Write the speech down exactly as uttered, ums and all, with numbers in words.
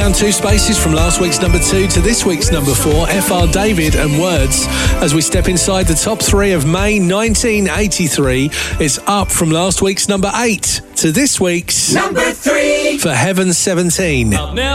Down two spaces from last week's number two to this week's number four, F R David and Words. As we step inside the top three of May nineteen eighty-three, it's up from last week's number eight to this week's number three for Heaven seventeen. Now